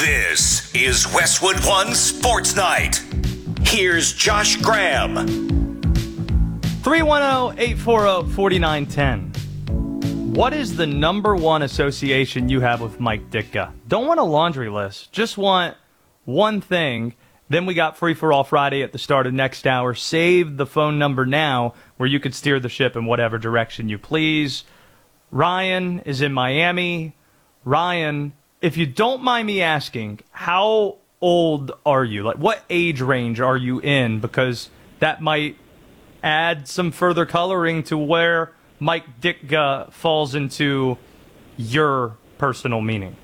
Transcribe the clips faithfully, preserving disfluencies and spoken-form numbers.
This is Westwood One Sports Night. Here's Josh Graham. three one zero, eight four zero, four nine one zero. What is the number one association you have with Mike Ditka? Don't want a laundry list. Just want one thing. Then we got Free for All Friday at the start of next hour. Save the phone number now where you could steer the ship in whatever direction you please. Ryan is in Miami. Ryan, if you don't mind me asking, how old are you? Like, what age range are you in? Because that might add some further coloring to where Mike Ditka falls into your personal meaning.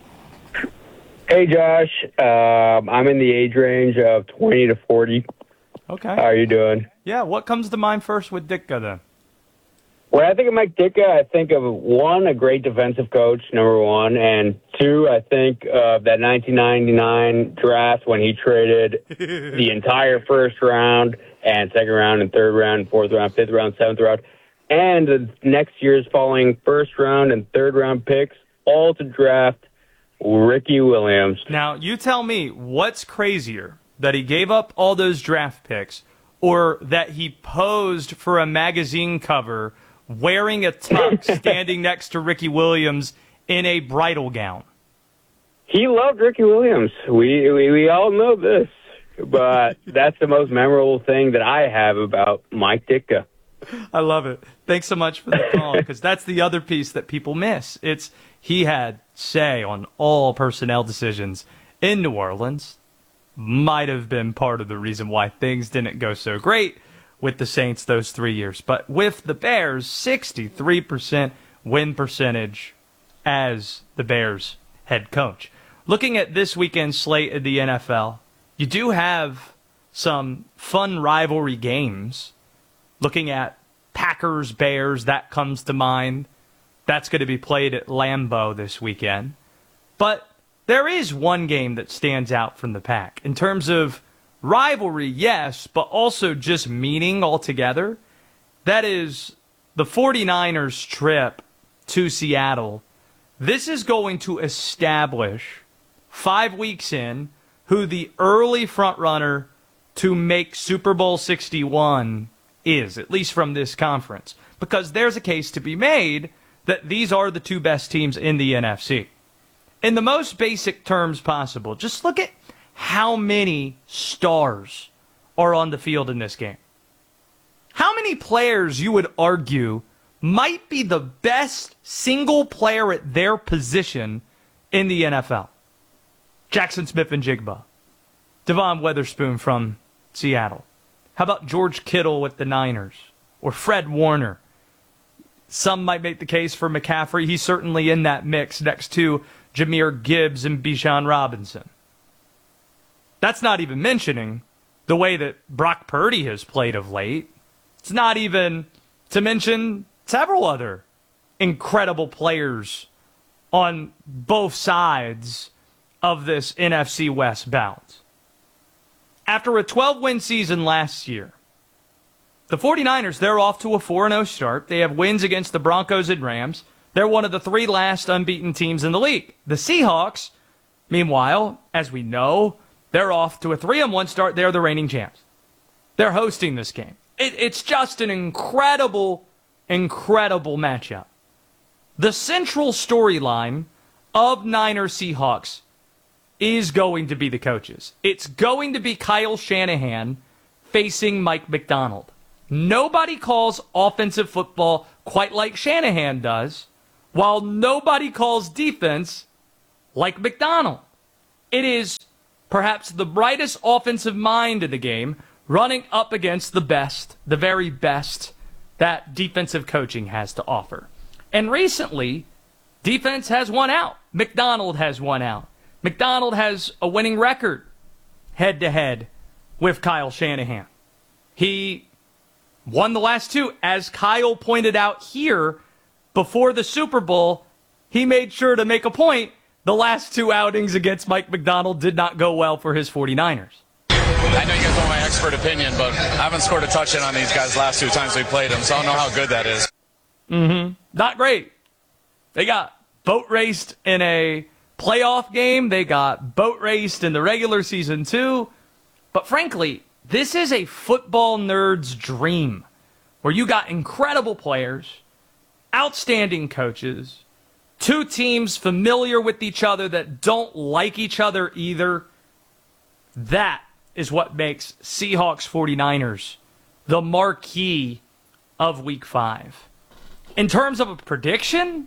Hey, Josh. Um, I'm in the age range of twenty to forty. Okay. How are you doing? Yeah, what comes to mind first with Ditka then? When I think of Mike Ditka, I think of, one, a great defensive coach, number one, and two, I think of that nineteen ninety-nine draft when he traded the entire first round and second round and third round, fourth round, fifth round, seventh round, and the next year's following first round and third round picks, all to draft Ricky Williams. Now, you tell me, what's crazier, that he gave up all those draft picks or that he posed for a magazine cover wearing a tux standing next to Ricky Williams in a bridal gown? He loved Ricky Williams. We, we, we all know this, but that's the most memorable thing that I have about Mike Ditka. I love it. Thanks so much for the call, because that's the other piece that people miss. It's he had say on all personnel decisions in New Orleans. Might have been part of the reason why things didn't go so great with the Saints those three years. But with the Bears, sixty-three percent win percentage as the Bears head coach. Looking at this weekend's slate of the N F L, you do have some fun rivalry games. Looking at Packers-Bears, that comes to mind. That's going to be played at Lambeau this weekend. But there is one game that stands out from the pack. In terms of rivalry, yes, but also just meaning altogether. That is the 49ers trip to Seattle. This is going to establish, five weeks in, who the early frontrunner to make Super Bowl sixty-one is, at least from this conference. Because there's a case to be made that these are the two best teams in the N F C. In the most basic terms possible, just look at how many stars are on the field in this game. How many players you would argue might be the best single player at their position in the N F L? Jackson Smith-Njigba, Devon Witherspoon from Seattle. How about George Kittle with the Niners? Or Fred Warner? Some might make the case for McCaffrey. He's certainly in that mix next to Jahmyr Gibbs and Bijan Robinson. That's not even mentioning the way that Brock Purdy has played of late. It's not even to mention several other incredible players on both sides of this N F C West bout. After a twelve-win season last year, the 49ers, they're off to a four and oh start. They have wins against the Broncos and Rams. They're one of the three last unbeaten teams in the league. The Seahawks, meanwhile, as we know, they're off to a three and one start. They're the reigning champs. They're hosting this game. It, it's just an incredible, incredible matchup. The central storyline of Niners Seahawks is going to be the coaches. It's going to be Kyle Shanahan facing Mike Macdonald. Nobody calls offensive football quite like Shanahan does, while nobody calls defense like Macdonald. It is perhaps the brightest offensive mind in the game, running up against the best, the very best that defensive coaching has to offer. And recently, defense has won out. Macdonald has won out. Macdonald has a winning record head-to-head with Kyle Shanahan. He won the last two. As Kyle pointed out here, before the Super Bowl, he made sure to make a point. The last two outings against Mike Macdonald did not go well for his 49ers. I know you guys want my expert opinion, but I haven't scored a touchdown on these guys last two times we played them, so I don't know how good that is. Mm-hmm. Not great. They got boat raced in a playoff game. They got boat raced in the regular season too. But frankly, this is a football nerd's dream where you got incredible players, outstanding coaches, two teams familiar with each other that don't like each other either. That is what makes Seahawks 49ers the marquee of week five. In terms of a prediction,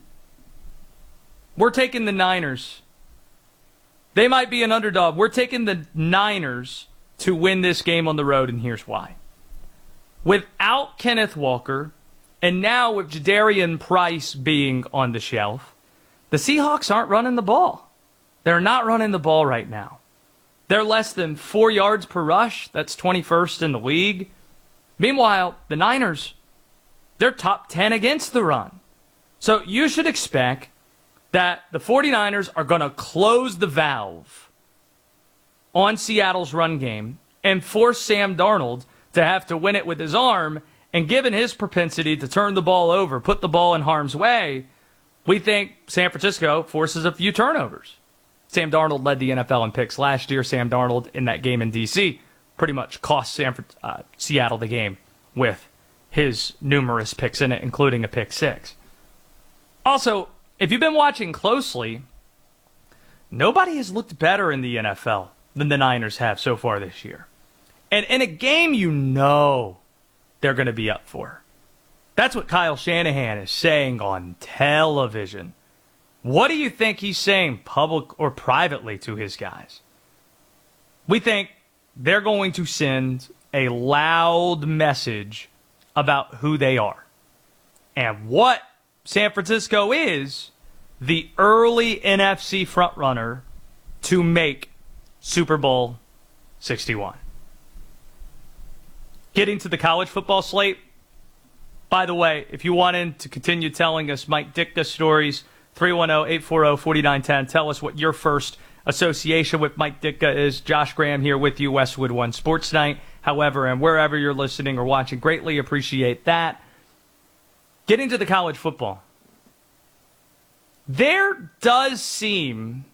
we're taking the Niners. They might be an underdog. We're taking the Niners to win this game on the road, and here's why. Without Kenneth Walker, and now with Jadarian Price being on the shelf, the Seahawks aren't running the ball. They're not running the ball right now. They're less than four yards per rush. That's twenty-first in the league. Meanwhile, the Niners, they're top ten against the run. So you should expect that the 49ers are going to close the valve on Seattle's run game and force Sam Darnold to have to win it with his arm. And given his propensity to turn the ball over, put the ball in harm's way, we think San Francisco forces a few turnovers. Sam Darnold led the N F L in picks last year. Sam Darnold in that game in D C pretty much cost San, uh, Seattle the game with his numerous picks in it, including a pick six. Also, if you've been watching closely, nobody has looked better in the N F L than the Niners have so far this year. And in a game you know they're going to be up for. That's what Kyle Shanahan is saying on television. What do you think he's saying public or privately to his guys? We think they're going to send a loud message about who they are. And what San Francisco is, the early N F C frontrunner to make Super Bowl sixty-one. Getting to the college football slate. By the way, if you wanted to continue telling us Mike Ditka stories, three one zero, eight four zero, four nine one zero. Tell us what your first association with Mike Ditka is. Josh Graham here with you, Westwood One Sports Night. However, and wherever you're listening or watching, greatly appreciate that. Getting to the college football. There does seem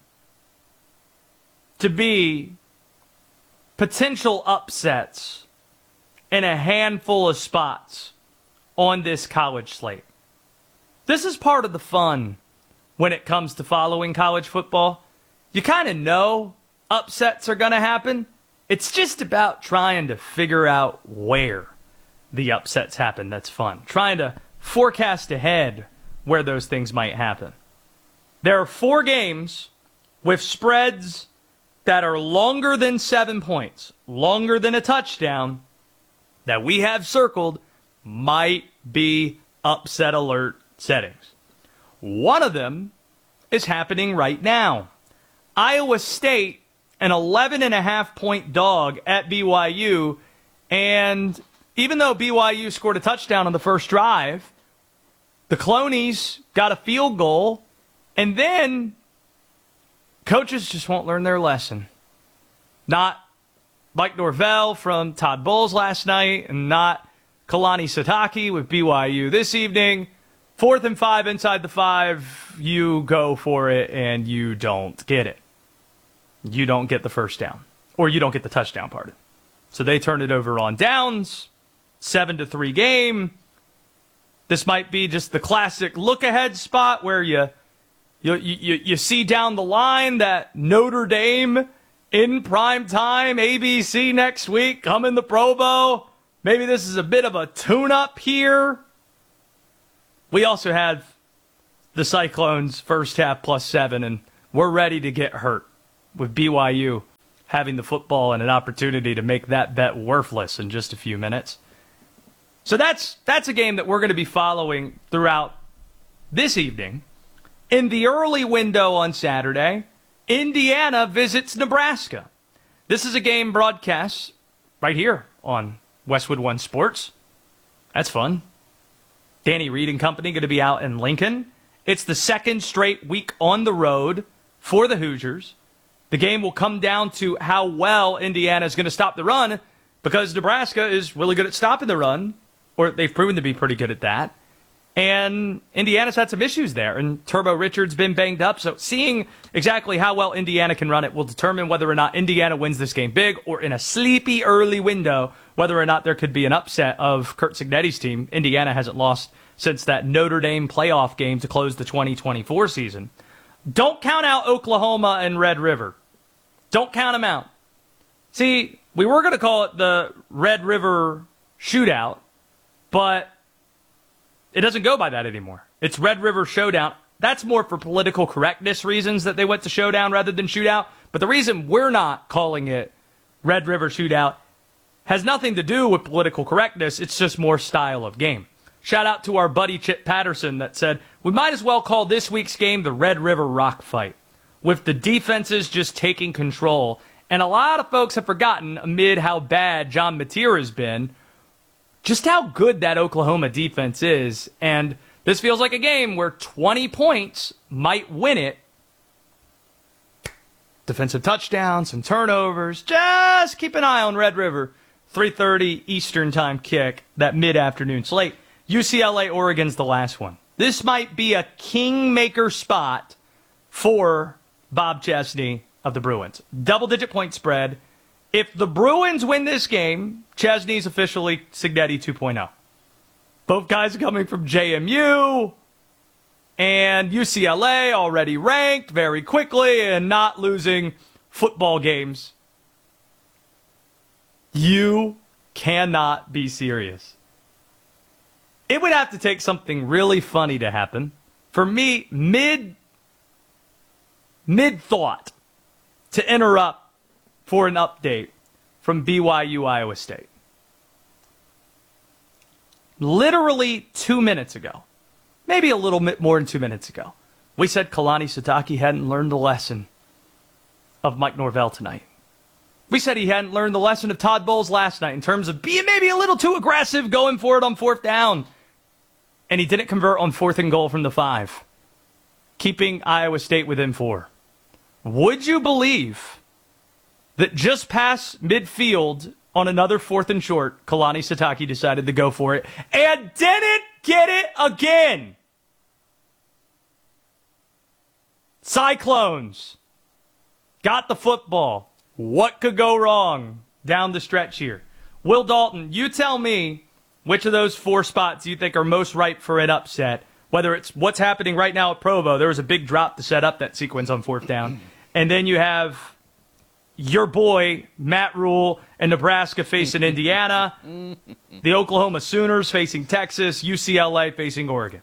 to be potential upsets in a handful of spots on this college slate. This is part of the fun when it comes to following college football. You kind of know upsets are going to happen. It's just about trying to figure out where the upsets happen. That's fun. Trying to forecast ahead where those things might happen. There are four games with spreads that are longer than seven points, longer than a touchdown, that we have circled might be upset alert settings. One of them is happening right now. Iowa State, an eleven and a half point dog at B Y U, and even though B Y U scored a touchdown on the first drive, the Clonies got a field goal, and then coaches just won't learn their lesson. Not Mike Norvell from Todd Bowles last night, and not Kalani Sitake with B Y U this evening. Fourth and five inside the five, you go for it, and you don't get it. You don't get the first down, or you don't get the touchdown part. So they turn it over on downs, seven to three game. This might be just the classic look-ahead spot where you, you, you, you see down the line that Notre Dame in prime time, A B C next week, coming to Provo. Maybe this is a bit of a tune-up here. We also have the Cyclones first half plus seven, and we're ready to get hurt with B Y U having the football and an opportunity to make that bet worthless in just a few minutes. So that's that's a game that we're going to be following throughout this evening. In the early window on Saturday, Indiana visits Nebraska. This is a game broadcast right here on Westwood One Sports. That's fun. Danny Reed and company going to be out in Lincoln. It's the second straight week on the road for the Hoosiers. The game will come down to how well Indiana is going to stop the run, because Nebraska is really good at stopping the run, or they've proven to be pretty good at that. And Indiana's had some issues there, and Turbo Richard's been banged up. So seeing exactly how well Indiana can run it will determine whether or not Indiana wins this game big, or in a sleepy early window, whether or not there could be an upset of Curt Cignetti's team. Indiana hasn't lost since that Notre Dame playoff game to close the twenty twenty-four season. Don't count out Oklahoma and Red River. Don't count them out. See, we were going to call it the Red River Shootout, but it doesn't go by that anymore. It's Red River Showdown. That's more for political correctness reasons that they went to showdown rather than shootout. But the reason we're not calling it Red River Shootout has nothing to do with political correctness. It's just more style of game. Shout out to our buddy Chip Patterson that said, we might as well call this week's game the Red River Rock Fight, with the defenses just taking control. And a lot of folks have forgotten, amid how bad John Mateer has been, just how good that Oklahoma defense is. And this feels like a game where twenty points might win it. Defensive touchdowns, some turnovers. Just keep an eye on Red River. three thirty Eastern time kick, that mid-afternoon slate. U C L A, Oregon's the last one. This might be a kingmaker spot for Bob Chesney of the Bruins. Double-digit point spread. If the Bruins win this game, Chesney's officially Cignetti two point oh. Both guys are coming from J M U, and U C L A already ranked very quickly and not losing football games. You cannot be serious. It would have to take something really funny to happen for me, mid, mid-thought, to interrupt for an update from B Y U Iowa State. Literally two minutes ago, maybe a little bit more than two minutes ago, we said Kalani Sitake hadn't learned the lesson of Mike Norvell tonight. We said he hadn't learned the lesson of Todd Bowles last night in terms of being maybe a little too aggressive, going for it on fourth down. And he didn't convert on fourth and goal from the five, keeping Iowa State within four. Would you believe that just past midfield on another fourth and short, Kalani Sitake decided to go for it and didn't get it again? Cyclones got the football. What could go wrong down the stretch here? Will Dalton, you tell me which of those four spots you think are most ripe for an upset, whether it's what's happening right now at Provo. There was a big drop to set up that sequence on fourth down. And then you have your boy, Matt Rule, and Nebraska facing Indiana, the Oklahoma Sooners facing Texas, U C L A facing Oregon.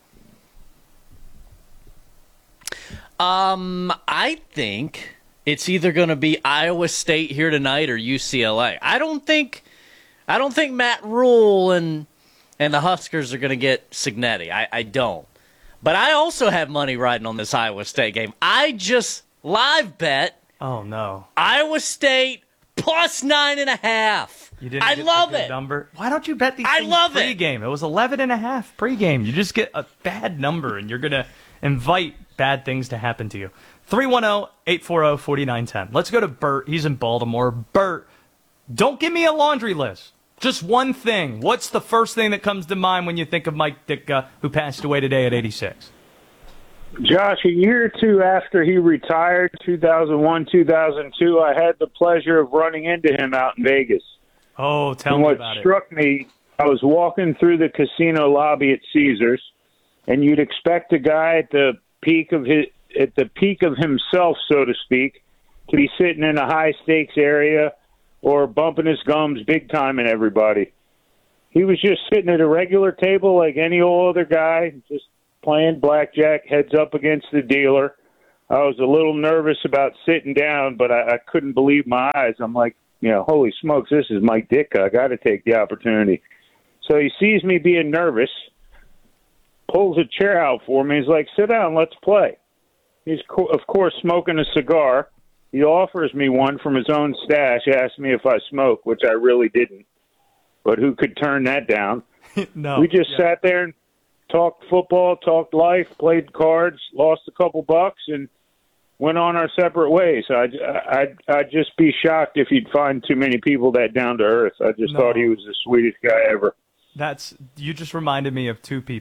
Um, I think it's either going to be Iowa State here tonight or U C L A. I don't think, I don't think Matt Rule and and the Huskers are going to get Cignetti. I, I don't. But I also have money riding on this Iowa State game. I just live bet. Oh no! Iowa State plus nine and a half. You didn't I get love the good it. Number. Why don't you bet these I things love it. pregame? It was eleven and a half pregame. You just get a bad number, and you're gonna invite bad things to happen to you. three one zero, eight four zero, four nine one zero. Let's go to Bert. He's in Baltimore. Bert, don't give me a laundry list. Just one thing. What's the first thing that comes to mind when you think of Mike Ditka, who passed away today at eighty-six? Josh, a year or two after he retired, two thousand one, two thousand two, I had the pleasure of running into him out in Vegas. Oh, tell and me what about struck it. me, I was walking through the casino lobby at Caesars, and you'd expect a guy at the peak of his, at the peak of himself, so to speak, to be sitting in a high stakes area or bumping his gums big time in everybody. He was just sitting at a regular table like any old other guy, just playing blackjack, heads up against the dealer. I was a little nervous about sitting down, but I, I couldn't believe my eyes. I'm like, you know, holy smokes, this is Mike Ditka. I got to take the opportunity. So he sees me being nervous, pulls a chair out for me. He's like, sit down, let's play. He's, co- of course, smoking a cigar. He offers me one from his own stash, asks me if I smoke, which I really didn't. But who could turn that down? No. We just yeah. sat there and talked football, talked life, played cards, lost a couple bucks, and went on our separate ways. I'd, I'd, I'd just be shocked if you'd find too many people that down to earth. I just No. thought he was the sweetest guy ever. That's you just reminded me of two people,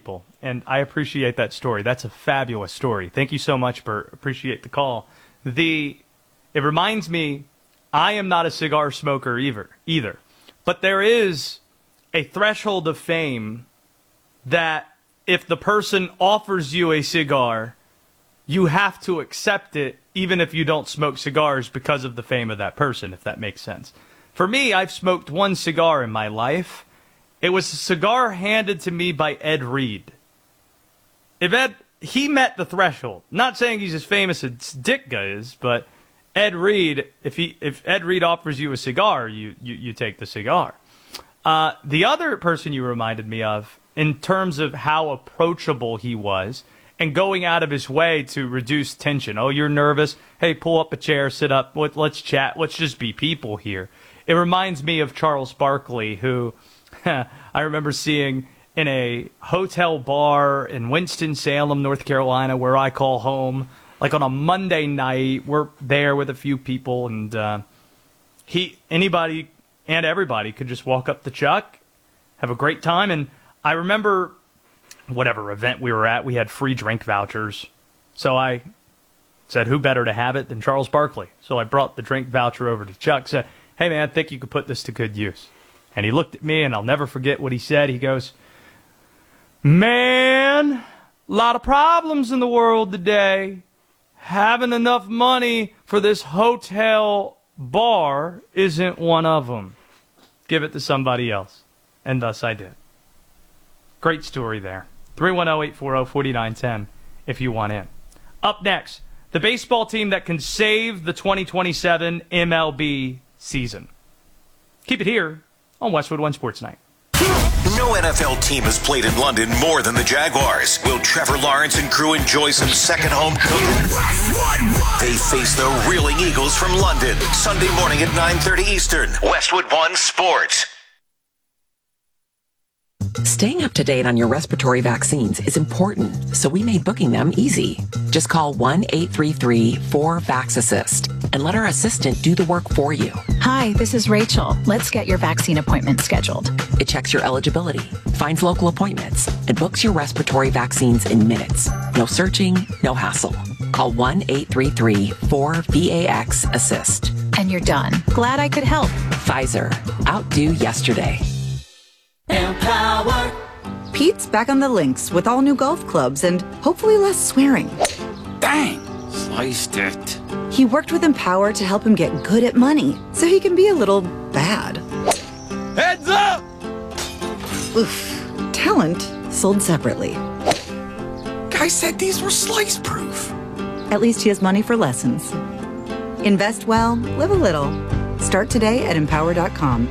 and I appreciate that story. That's a fabulous story. Thank you so much, Bert. Appreciate the call. The it reminds me, I am not a cigar smoker either. Either, but there is a threshold of fame that if the person offers you a cigar, you have to accept it, even if you don't smoke cigars, because of the fame of that person, if that makes sense. For me, I've smoked one cigar in my life. It was a cigar handed to me by Ed Reed. If Ed, he met the threshold. Not saying he's as famous as Ditka is, but Ed Reed, if he if Ed Reed offers you a cigar, you you, you take the cigar. Uh, the other person you reminded me of, in terms of how approachable he was, and going out of his way to reduce tension. Oh, you're nervous? Hey, pull up a chair, sit up, let's chat, let's just be people here. It reminds me of Charles Barkley, who I remember seeing in a hotel bar in Winston-Salem, North Carolina, where I call home, like on a Monday night. We're there with a few people, and uh, he, anybody and everybody could just walk up to Chuck, have a great time. And I remember whatever event we were at, we had free drink vouchers. So I said, who better to have it than Charles Barkley? So I brought the drink voucher over to Chuck, said, hey, man, I think you could put this to good use. And he looked at me, and I'll never forget what he said. He goes, man, a lot of problems in the world today. Having enough money for this hotel bar isn't one of them. Give it to somebody else. And thus I did. Great story there. three one zero, eight four zero, four nine one zero if you want in. Up next, the baseball team that can save the twenty twenty-seven M L B season. Keep it here on Westwood One Sports Night. No N F L team has played in London more than the Jaguars. Will Trevor Lawrence and crew enjoy some second home cooking? They face the reeling Eagles from London, Sunday morning at nine thirty Eastern. Westwood One Sports. Staying up to date on your respiratory vaccines is important, so we made booking them easy. Just call one eight three three, four, V A X assist and let our assistant do the work for you. Hi, this is Rachel. Let's get your vaccine appointment scheduled. It checks your eligibility, finds local appointments, and books your respiratory vaccines in minutes. No searching, no hassle. Call one eight three three, four, V A X assist. And you're done. Glad I could help. Pfizer. Outdo yesterday. Empower. Pete's back on the links with all new golf clubs and hopefully less swearing. Dang, sliced it. He worked with Empower to help him get good at money so he can be a little bad. Heads up! Oof. Talent sold separately. Guy said these were slice proof. At least he has money for lessons. Invest well, live a little. Start today at empower dot com.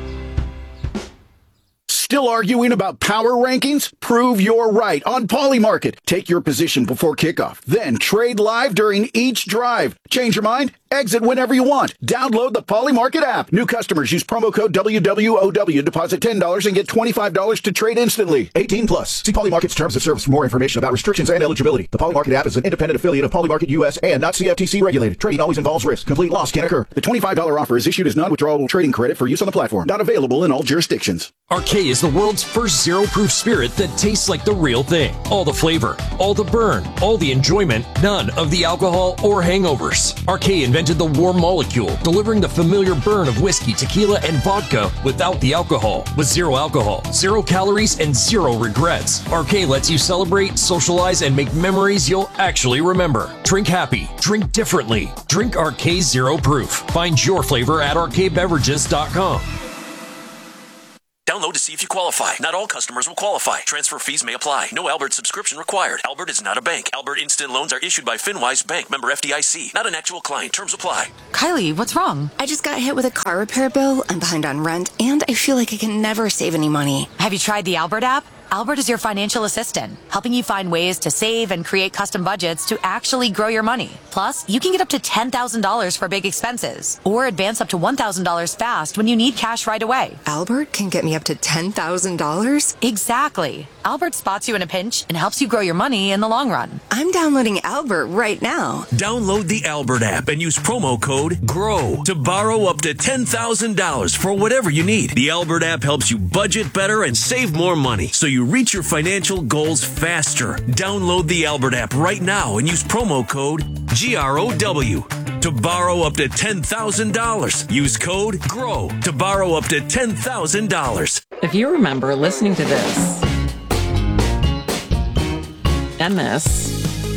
Still arguing about power rankings? Prove you're right on Polymarket. Take your position before kickoff, then trade live during each drive. Change your mind? Exit whenever you want. Download the Polymarket app. New customers use promo code W W O W. Deposit ten dollars and get twenty-five dollars to trade instantly. eighteen plus. See Polymarket's terms of service for more information about restrictions and eligibility. The Polymarket app is an independent affiliate of Polymarket U S and not C F T C regulated. Trading always involves risk. Complete loss can occur. The twenty-five dollars offer is issued as non-withdrawable trading credit for use on the platform. Not available in all jurisdictions. Arcade is the world's first zero-proof spirit that tastes like the real thing. All the flavor, all the burn, all the enjoyment, none of the alcohol or hangovers. Arcade invented the warm molecule, delivering the familiar burn of whiskey, tequila, and vodka without the alcohol. With zero alcohol, zero calories, and zero regrets. Arcade lets you celebrate, socialize, and make memories you'll actually remember. Drink happy. Drink differently. Drink Arcade Zero Proof. Find your flavor at arcade beverages dot com. Download to see if you qualify. Not all customers will qualify. Transfer fees may apply. No Albert subscription required. Albert is not a bank. Albert Instant Loans are issued by FinWise Bank, member F D I C. Not an actual client. Terms apply. Kylie, what's wrong? I just got hit with a car repair bill. I'm behind on rent, and I feel like I can never save any money. Have you tried the Albert app? Albert is your financial assistant, helping you find ways to save and create custom budgets to actually grow your money. Plus, you can get up to ten thousand dollars for big expenses, or advance up to one thousand dollars fast when you need cash right away. Albert can get me up to ten thousand dollars? Exactly. Albert spots you in a pinch and helps you grow your money in the long run. I'm downloading Albert right now. Download the Albert app and use promo code GROW to borrow up to ten thousand dollars for whatever you need. The Albert app helps you budget better and save more money, so you reach your financial goals faster. Download the Albert app right now and use promo code G R O W to borrow up to ten thousand dollars. Use code GROW to borrow up to ten thousand dollars. If you remember listening to this and this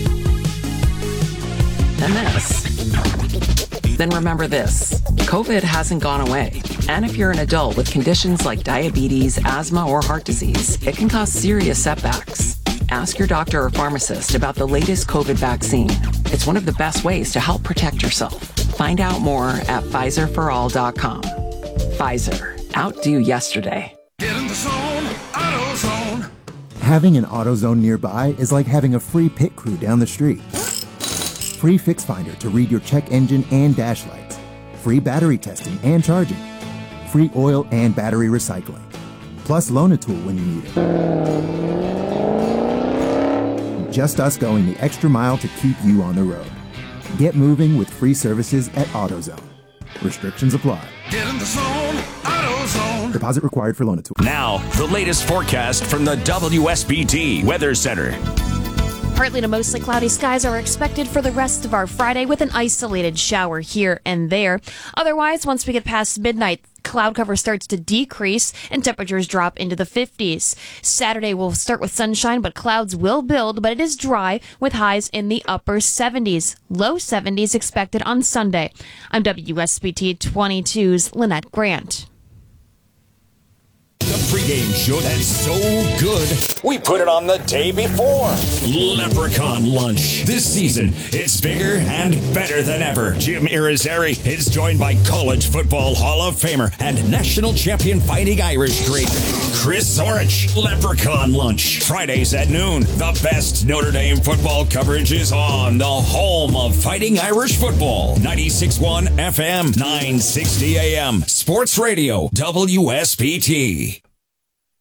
and this, then remember this. COVID hasn't gone away. And if you're an adult with conditions like diabetes, asthma, or heart disease, it can cause serious setbacks. Ask your doctor or pharmacist about the latest COVID vaccine. It's one of the best ways to help protect yourself. Find out more at Pfizer for all dot com. Pfizer. Outdo yesterday. Get in the zone, AutoZone. Having an AutoZone nearby is like having a free pit crew down the street. Free Fix Finder to read your check engine and dash lights. Free battery testing and charging. Free oil and battery recycling. Plus loan a tool when you need it. Just us going the extra mile to keep you on the road. Get moving with free services at AutoZone. Restrictions apply. Get in the zone, AutoZone. Deposit required for loan a tool. Now, the latest forecast from the W S B T Weather Center. Partly to mostly cloudy skies are expected for the rest of our Friday with an isolated shower here and there. Otherwise, once we get past midnight, cloud cover starts to decrease and temperatures drop into the fifties. Saturday will start with sunshine, but clouds will build, but it is dry with highs in the upper seventies. Low seventies expected on Sunday. I'm W S B T twenty-two's Lynette Grant. The pregame show that's so good, we put it on the day before. Leprechaun Lunch. This season, it's bigger and better than ever. Jim Irizarry is joined by College Football Hall of Famer and National Champion Fighting Irish great Chris Zorich. Leprechaun Lunch. Fridays at noon. The best Notre Dame football coverage is on the home of Fighting Irish football. ninety-six point one F M, nine sixty A M. Sports Radio, W S B T.